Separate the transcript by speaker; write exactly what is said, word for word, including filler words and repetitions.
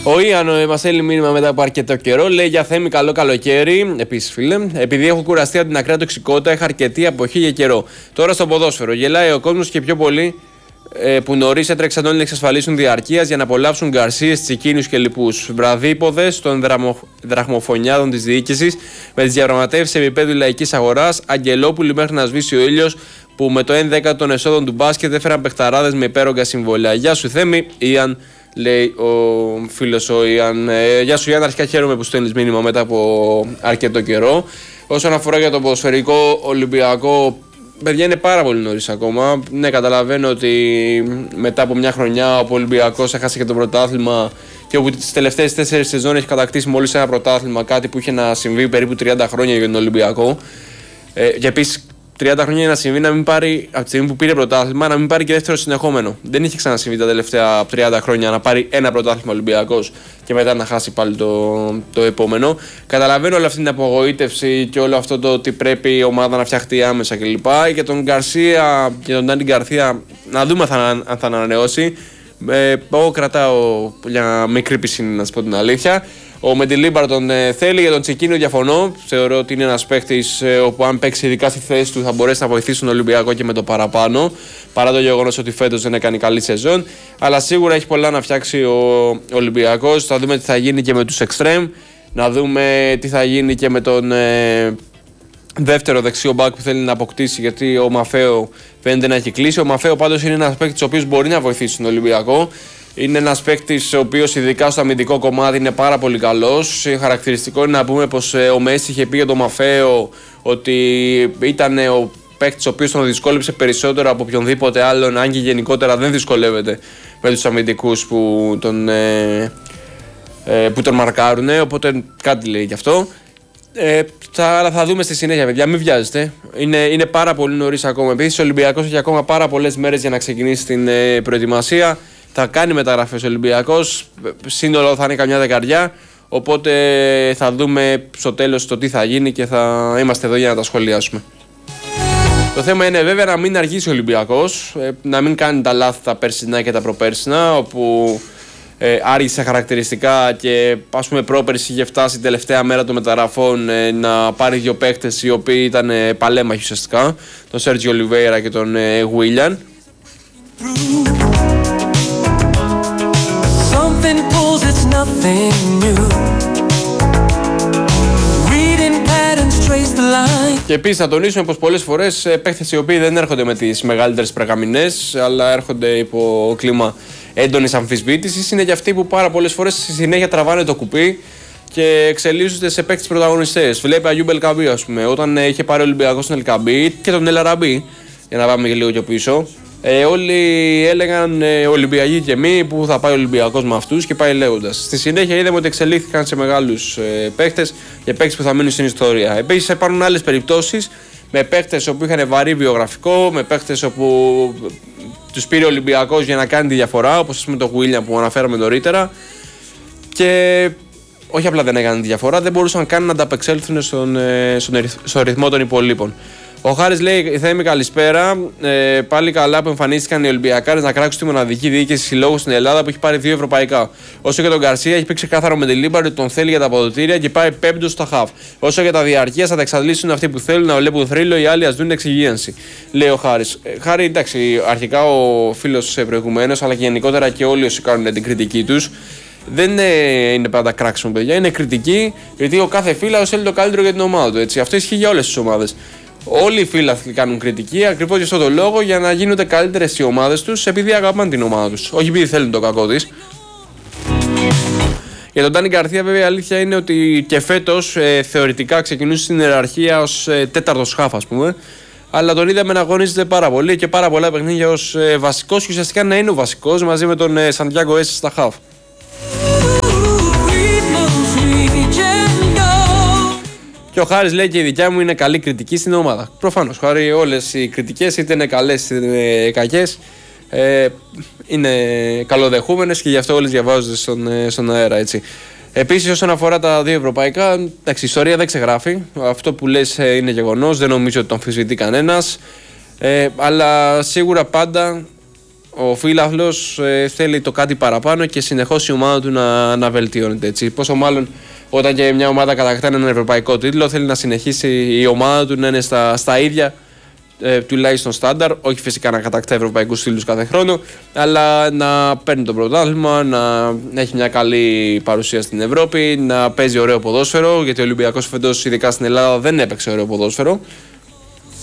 Speaker 1: Ο Ιαν μας έστειλε μήνυμα μετά από αρκετό καιρό. Λέει: Για Θέμη, καλό καλοκαίρι. Επίσης, φίλε, επειδή έχω κουραστεί από την ακραία τοξικότητα, είχα αρκετή αποχή για καιρό. Τώρα στο ποδόσφαιρο γελάει ο κόσμος και πιο πολύ ε, που νωρίς έτρεξαν όλοι να εξασφαλίσουν διαρκείας για να απολαύσουν Γκαρσίες, Τσικίνιους και λοιπούς. Βραδίποδες των δραμο, δραχμοφωνιάδων της διοίκησης με τις διαπραγματεύσεις επίπεδου λαϊκής αγοράς. Αγγελόπουλοι μέχρι να σβήσει ο ήλιος, που με το ένα δέκατο των εσόδων του μπάσκετ έφεραν παιχταράδες με υπέρογκα συμβόλαια. Γεια σου Θέμη, Ιαν, λέει ο φίλος ο Ιαν. Ε, γεια σου Ιαν, αρχικά χαίρομαι που στέλνεις μήνυμα μετά από αρκετό καιρό. Όσον αφορά για το ποδοσφαιρικό Ολυμπιακό, παιδιά, είναι πάρα πολύ νωρίς ακόμα. Ναι, καταλαβαίνω ότι μετά από μια χρονιά ο Ολυμπιακός έχασε και το πρωτάθλημα και όπου τις τελευταίες τέσσερις σεζόν έχει κατακτήσει μόλις ένα πρωτάθλημα, κάτι που είχε να συμβεί περίπου τριάντα χρόνια για τον Ολυμπιακό. Ε, και επίσης τριάντα χρόνια να συμβεί να μην πάρει, από τη στιγμή που πήρε πρωτάθλημα, να μην πάρει και δεύτερο συνεχόμενο. Δεν είχε ξανασυμβεί τα τελευταία τριάντα χρόνια να πάρει ένα πρωτάθλημα Ολυμπιακός και μετά να χάσει πάλι το, το επόμενο. Καταλαβαίνω όλη αυτή την απογοήτευση και όλο αυτό το ότι πρέπει η ομάδα να φτιαχτεί άμεσα κλπ. Και τον Γκαρσία και τον Ντάνι Γκαρσία να δούμε αν θα, θα ανανεώσει. Ε, εγώ κρατάω για μικρή πισίνη, να σου πω την αλήθεια. Ο Μεντιλίμπαρ τον ε, θέλει, για τον Τσικίνιο διαφωνώ. Θεωρώ ότι είναι ένας παίκτης ε, όπου αν παίξει ειδικά στη θέση του θα μπορέσει να βοηθήσει τον Ολυμπιακό και με το παραπάνω. Παρά το γεγονός ότι φέτος δεν έκανε καλή σεζόν. Αλλά σίγουρα έχει πολλά να φτιάξει ο Ολυμπιακός. Θα δούμε τι θα γίνει και με τους εξτρέμ. Να δούμε τι θα γίνει και με τον ε, δεύτερο δεξιό μπακ που θέλει να αποκτήσει, γιατί ο Μαφέο φαίνεται να έχει κλείσει. Ο Μαφέο πάντως είναι ένας παίκτης ο οποίος μπορεί να βοηθήσει τον Ολυμπιακό. Είναι ένας παίκτης ο οποίος ειδικά στο αμυντικό κομμάτι είναι πάρα πολύ καλός. Χαρακτηριστικό είναι να πούμε πως ε, ο Μέση είχε πει για τον Μαφέο ότι ήταν ο παίκτης ο οποίος τον δυσκόλεψε περισσότερο από οποιονδήποτε άλλον, αν και γενικότερα δεν δυσκολεύεται με τους αμυντικούς που τον, ε, ε, που τον μαρκάρουν. Οπότε κάτι λέει γι' αυτό. Ε, θα, θα δούμε στη συνέχεια, παιδιά. Μην βιάζετε. Είναι, είναι πάρα πολύ νωρίς ακόμα. Επίσης, ο Ολυμπιακός έχει ακόμα πάρα πολλές μέρες για να ξεκινήσει την ε, προετοιμασία. Θα κάνει μεταγραφές ο Ολυμπιακός. Σύνολο θα είναι καμιά δεκαριά. Οπότε θα δούμε στο τέλος το τι θα γίνει και θα είμαστε εδώ για να τα σχολιάσουμε. Το θέμα είναι βέβαια να μην αργήσει ο Ολυμπιακός, ε, να μην κάνει τα λάθη τα περσινά και τα προπέρσινα, όπου ε, άργησε χαρακτηριστικά και ας πούμε πρόπερση είχε φτάσει την τελευταία μέρα των μεταγραφών ε, να πάρει δύο παίκτες οι οποίοι ήταν ε, παλέμαχοι ουσιαστικά, τον Σέρτζιο Ολιβέιρα και τον ε, Γουίλιαν. Και επίσης θα τονίσουμε πως πολλές φορές παίχτες οι οποίοι δεν έρχονται με τις μεγαλύτερες περγαμηνές, αλλά έρχονται υπό κλίμα έντονης αμφισβήτησης, είναι και αυτοί που πάρα πολλές φορές στη συνέχεια τραβάνε το κουπί και εξελίσσονται σε παίκτες πρωταγωνιστές. Βλέπει Αγιούμπ Ελκαμπή, ας πούμε, όταν είχε πάρει ο Ολυμπιακός τον Ελκαμπή και τον Ελαραμπή, για να πάμε και λίγο πιο πίσω. Ε, όλοι έλεγαν ε, Ολυμπιακοί και εμεί που θα πάει ο Ολυμπιακός με αυτούς και πάει λέγοντας. Στη συνέχεια είδαμε ότι εξελίχθηκαν σε μεγάλους ε, παίκτες και παίκτες που θα μείνουν στην ιστορία. Επίσης υπάρχουν άλλες περιπτώσεις με παίκτες που είχαν βαρύ βιογραφικό, με παίκτες όπου τους πήρε ο Ολυμπιακός για να κάνει τη διαφορά, όπως με τον Γουίλιαν που αναφέραμε νωρίτερα. Και όχι απλά δεν έκανε τη διαφορά, δεν μπορούσαν καν να ανταπεξέλθουν στον, ε, στον, στον ρυθμό των υπολείπων. Ο Χάρης λέει: Θέμη, καλησπέρα. Ε, πάλι καλά που εμφανίστηκαν οι Ολυμπιακάρες να κράξουν τη μοναδική διοίκηση συλλόγου στην Ελλάδα που έχει πάρει δύο ευρωπαϊκά. Όσο για τον Γκαρσία, έχει πει ξεκάθαρο με την Λίμπαρ ότι τον θέλει για τα αποδοτήρια και πάει πέμπτος στα χαφ. Όσο για τα διαρκείας, θα τα εξαντλήσουν αυτοί που θέλουν να βλέπουν θρύλο, οι άλλοι ας δουν εξυγίανση. Λέει ο Χάρης. Ε, Χάρη, εντάξει, αρχικά ο φίλος προηγουμένως, αλλά και γενικότερα και όλοι όσοι κάνουν την κριτική τους. Δεν είναι, είναι πάντα κράξιμο, παιδιά. Είναι κριτική, γιατί ο κάθε φίλος θέλει το καλύτερο για την ομάδα του. Έτσι. Αυτό ισχύει για όλες τις ομάδες. Όλοι οι φίλαθλοι κάνουν κριτική ακριβώς για αυτόν τον λόγο, για να γίνονται καλύτερες οι ομάδες τους, επειδή αγαπάνε την ομάδα τους, όχι επειδή θέλουν το κακό της. Για τον Ντάνι Γκαρσία, βέβαια, η αλήθεια είναι ότι και φέτος ε, θεωρητικά ξεκινούσε στην ιεραρχία ως ε, τέταρτος χαφ, ας πούμε. Αλλά τον είδαμε να αγωνίζεται πάρα πολύ και πάρα πολλά παιχνίδια ως ε, βασικός και ουσιαστικά να είναι ο βασικός μαζί με τον ε, Σαντιάγκο Έσι στα χαφ. Και ο Χάρης λέει και η δικιά μου είναι καλή κριτική στην ομάδα. Προφανώς, Χάρη, όλες οι κριτικές, είτε είναι καλές είτε είναι κακές, ε, είναι καλοδεχούμενες και γι' αυτό όλες διαβάζονται στον, στον αέρα, έτσι. Επίσης, όσον αφορά τα δύο ευρωπαϊκά, εντάξει, η ιστορία δεν ξεγράφει. Αυτό που λες είναι γεγονός, δεν νομίζω ότι το αμφισβητεί κανένας. Ε, αλλά σίγουρα πάντα ο φίλαθλος ε, θέλει το κάτι παραπάνω και συνεχώς η ομάδα του να, να βελτιώνεται. Έτσι. Πόσο μάλλον όταν και μια ομάδα κατακτά έναν ευρωπαϊκό τίτλο, θέλει να συνεχίσει η ομάδα του να είναι στα, στα ίδια ε, τουλάχιστον στάνταρ. Όχι φυσικά να κατακτά ευρωπαϊκούς τίτλους κάθε χρόνο, αλλά να παίρνει το πρωτάθλημα, να έχει μια καλή παρουσία στην Ευρώπη, να παίζει ωραίο ποδόσφαιρο. Γιατί ο Ολυμπιακός φέτος, ειδικά στην Ελλάδα, δεν έπαιξε ωραίο ποδόσφαιρο.